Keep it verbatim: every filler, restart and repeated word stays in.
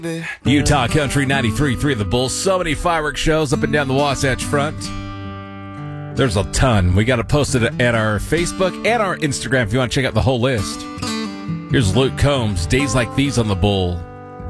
Utah Country ninety-three point three The Bull. So many fireworks shows up and down the Wasatch Front. There's a ton. We got to post it at our Facebook and our Instagram if you want to check out the whole list. Here's Luke Combs, Days Like These on The Bull.